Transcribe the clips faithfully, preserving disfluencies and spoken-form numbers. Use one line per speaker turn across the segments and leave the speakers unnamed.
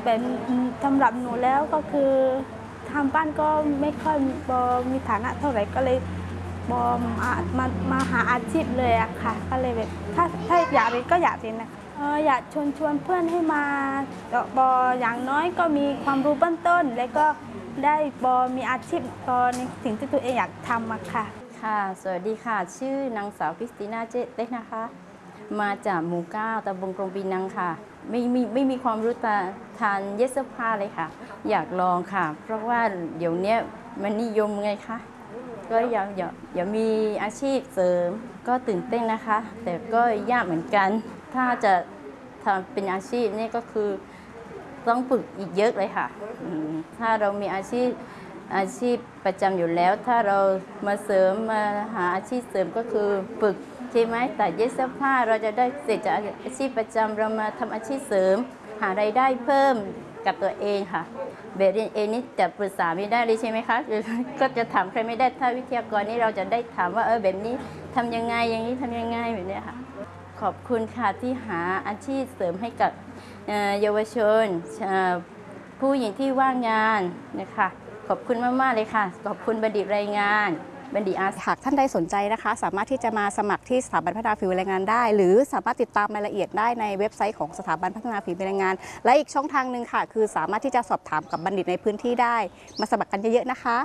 เป็นสำหรับหนูแล้วก็คือทำบ้านก็ไม่ค่อยมีฐานะเท่าไหร่ก็เลยบอมามามาหาอาชีพเลยอะค่ะก็เลยแบบถ้าถ้าอยากเรียนก็อยากเรียนนะคะอยากชวนชวนเพื่อนให้มาบออย่างน้อยก็มีความรู้เบื้องต้นแล้วก็ได้บอมีอาชีพบอในสิ่งที่ตัวเองอยากทำอะค่ะ
ค่ะสวัสดีค่ะชื่อนางสาวคริสติน่าเจเต็กนะคะมาจากหมู่เก้าตำบลกรงปีนังค่ะไม่มีไม่มีความรู้แต่ทานเย็บเสื้อผ้าเลยค่ะอยากลองค่ะเพราะว่าเดี๋ยวนี้มันนิยมไงคะก็อยากอยากอยากมีอาชีพเสริมก็ตื่นเต้นนะคะแต่ก็ยากเหมือนกันถ้าจะทำเป็นอาชีพนี่ก็คือต้องฝึกอีกเยอะเลยค่ะถ้าเรามีอาชีพอาชีพประจำอยู่แล้วถ้าเรามาเสริมมาหาอาชีพเสริมก็คือฝึกใช่ไหมแต่เย็บเสื้อผ้าเราจะได้เสร็จจากอาชีพประจำเรามาทำอาชีพเสริมหารายได้เพิ่มกับตัวเองค่ะแบบเรียนเองนี่จะปรึกษาไม่ได้เลยใช่ไหมคะก็จะถามใครไม่ได้ถ้าวิทยากรนี่เราจะได้ถามว่าเออแบบนี้ทำยังไงอย่างนี้ทำยังไงแบบนี้ค่ะขอบคุณค่ะที่หาอาชีพเสริมให้กับเยาวชนผู้หญิงที่ว่างงานนะคะขอบคุณมากๆเลยค่ะขอบคุณบัณฑิตรายงานบัณฑิตอาสา
หากท่านใดสนใจนะคะสามารถที่จะมาสมัครที่สถาบันพัฒนาฝีมือแรงงานได้หรือสามารถติดตามรายละเอียดได้ในเว็บไซต์ของสถาบันพัฒนาฝีมือแรงงานและอีกช่องทางหนึ่งค่ะคือสามารถที่จะสอบถามกับบัณฑิตในพื้นที่ได้มาสมัครกันเยอะๆนะคะ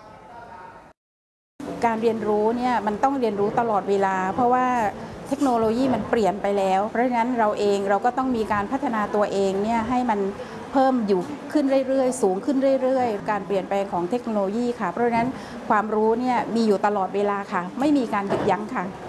การเรียนรู้เนี่ยมันต้องเรียนรู้ตลอดเวลาเพราะว่าเทคโนโลยีมันเปลี่ยนไปแล้วเพราะฉะนั้นเราเองเราก็ต้องมีการพัฒนาตัวเองเนี่ยให้มันเพิ่มอยู่ขึ้นเรื่อยๆสูงขึ้นเรื่อยๆการเปลี่ยนแปลงของเทคโนโลยีค่ะเพราะฉะนั้นความรู้เนี่ยมีอยู่ตลอดเวลาค่ะไม่มีการหยุดยั้งค่ะ